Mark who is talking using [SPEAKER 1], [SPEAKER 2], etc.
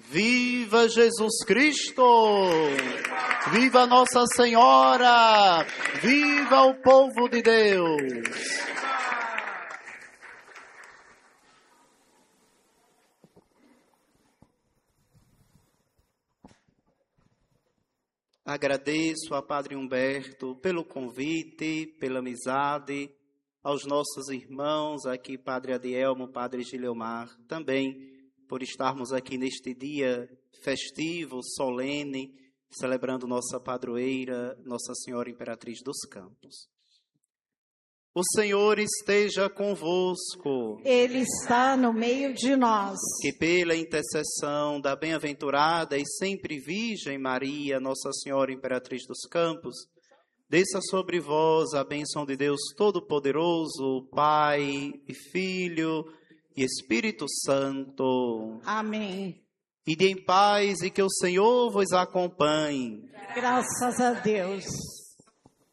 [SPEAKER 1] Viva Jesus Cristo! Viva Nossa Senhora! Viva o povo de Deus! Agradeço a Padre Humberto pelo convite, pela amizade, aos nossos irmãos aqui, Padre Adielmo, Padre Gileomar, também por estarmos aqui neste dia festivo, solene, celebrando nossa padroeira, Nossa Senhora Imperatriz dos Campos. O Senhor esteja convosco.
[SPEAKER 2] Ele está no meio de nós.
[SPEAKER 1] Que pela intercessão da bem-aventurada e sempre Virgem Maria, Nossa Senhora Imperatriz dos Campos, desça sobre vós a bênção de Deus Todo-Poderoso, Pai e Filho e Espírito Santo.
[SPEAKER 2] Amém.
[SPEAKER 1] Ide em paz e que o Senhor vos acompanhe.
[SPEAKER 2] Graças a Deus.